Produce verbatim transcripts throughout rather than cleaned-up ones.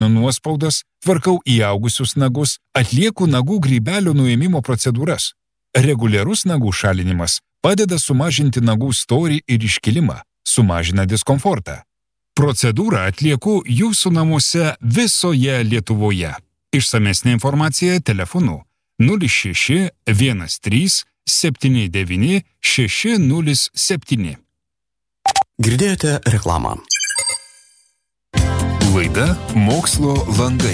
nuospaudas, tvarkau įaugusius nagus, atlieku nagų grybelio nuėmimo procedūras. Reguliarus nagų šalinimas padeda sumažinti nagų storį ir iškilimą, sumažina diskomfortą. Procedūrą atlieku jūsų namuose visoje Lietuvoje. Išsamesnė informacija telefonu nulis šeši vienas trys septyni devyni šeši nulis septyni. Girdėjote reklamą. Laida Mokslo langai.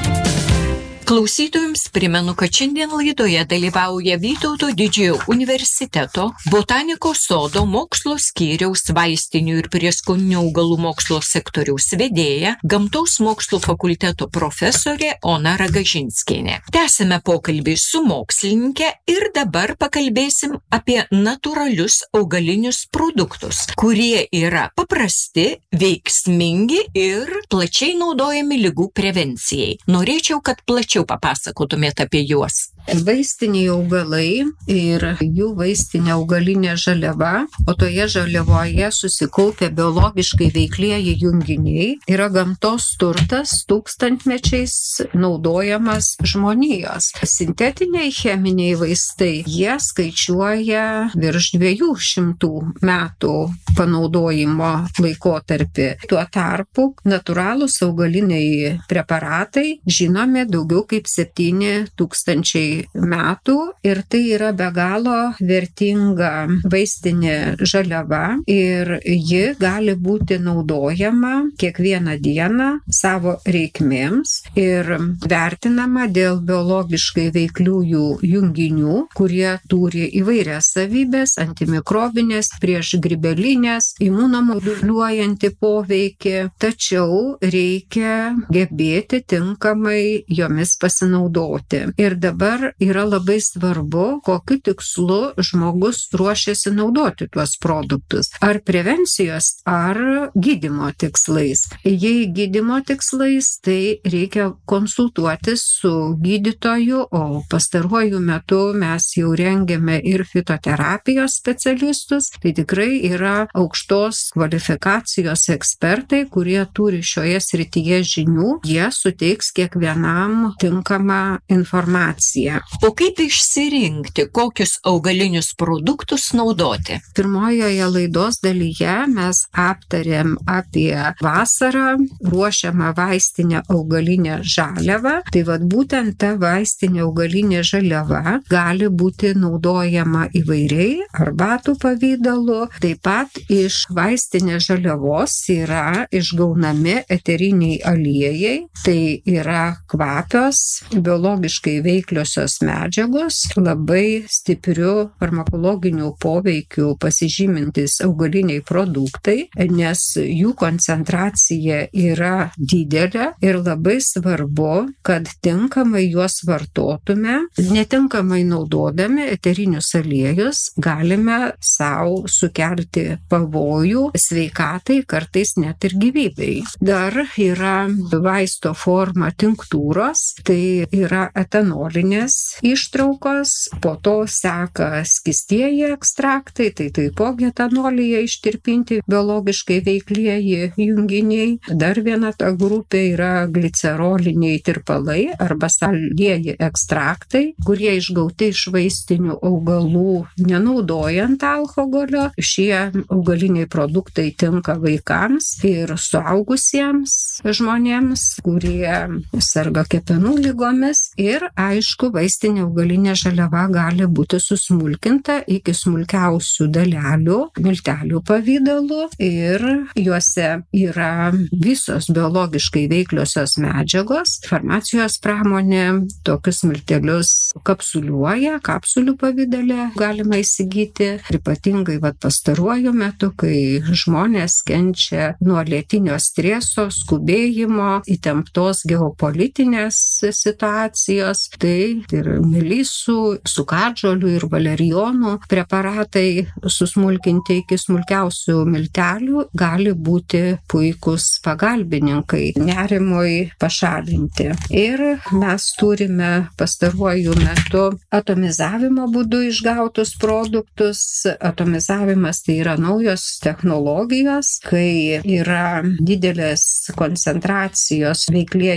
Klausytojams primenu, kad šiandien laidoje dalyvauja Vytauto Didžiojo universiteto botanikos sodo mokslo skyriaus vaistinių ir prieskoninių augalų mokslo sektoriaus vedėja, gamtos mokslo fakulteto profesorė Ona Ragažinskienė. Tęsime pokalbį su mokslininkė ir dabar pakalbėsim apie natūralius augalinius produktus, kurie yra paprasti, veiksmingi ir plačiai naudojami ligų prevencijai. Norėčiau, kad plačiau papasakotumėte apie juos. Vaistiniai augalai ir jų vaistinė augalinė žaliava, o toje žaliavoje susikaupia biologiškai veiklieji junginiai, yra gamtos turtas tūkstantmečiais naudojamas žmonijos. Sintetiniai cheminiai vaistai, jie skaičiuoja virš dviejų šimtų metų panaudojimo laikotarpį. Tuo tarpu natūralūs augaliniai preparatai žinomi daugiau kaip septyni tūkstančiai metų ir tai yra be galo vertinga vaistinė žaliava ir ji gali būti naudojama kiekvieną dieną savo reikmėms ir vertinama dėl biologiškai veikliųjų junginių, kurie turi įvairias savybės, antimikrobinės, priešgrybelinės, imunomoduliuojantį poveikį, tačiau reikia gebėti tinkamai jomis pasinaudoti. Ir dabar yra labai svarbu, kokiu tikslu žmogus ruošiasi naudoti tuos produktus. Ar prevencijos, ar gydymo tikslais. Jei gydymo tikslais, tai reikia konsultuotis su gydytoju, o pastaruoju metu mes jau rengiame ir fitoterapijos specialistus. Tai tikrai yra aukštos kvalifikacijos ekspertai, kurie turi šioje srityje žinių. Jie suteiks kiekvienam tinkamą informaciją. O kaip išsirinkti, kokius augalinius produktus naudoti? Pirmojoje laidos dalyje mes aptarėm apie vasarą ruošiamą vaistinę augalinę žaliavą. Tai vad būtent ta vaistinė augalinė žaliava gali būti naudojama įvairiai, arbatų pavidalu. Taip pat iš vaistinės žaliavos yra išgaunami eteriniai aliejai. Tai yra kvapios, biologiškai veikliosios medžiagos, labai stipriu farmakologiniu poveikiu pasižymintis augaliniai produktai, nes jų koncentracija yra didelė ir labai svarbu, kad tinkamai juos vartotume. Netinkamai naudodami eterinius aliejus galime savo sukelti pavojų sveikatai, kartais net ir gyvybei. Dar yra vaisto forma tinktūros, tai yra etanolinės ištraukos, po to seka skystieji ekstraktai, tai taipogi etanolyje ištirpinti biologiškai veiklieji junginiai. Dar viena ta grupė yra gliceroliniai tirpalai arba saldieji ekstraktai, kurie išgauti iš vaistinių augalų nenaudojant alkoholio. Šie augaliniai produktai tinka vaikams ir suaugusiems žmonėms, kurie serga kepenų ligomis. Ir aišku, vaistinė augalinė žaliava gali būti susmulkinta iki smulkiausių dalelių, miltelių pavidalu ir juose yra visos biologiškai veikliosios medžiagos. Farmacijos pramonė tokius miltelius kapsuliuoja, kapsulių pavydale galima įsigyti. Ypatingai vat, pastaruoju metu, kai žmonės kenčia nuo lėtinio streso, skubėjimo, įtemptos geopolitinės situacijos, tai ir melisų, sukadžolių ir valerijonų preparatai susmulkinti iki smulkiausių miltelių gali būti puikus pagalbininkai nerimui pašalinti. Ir mes turime pastaruoju metu atomizavimo būdu išgautus produktus. Atomizavimas tai yra naujos technologijos, kai yra didelės koncentracijos veiklieji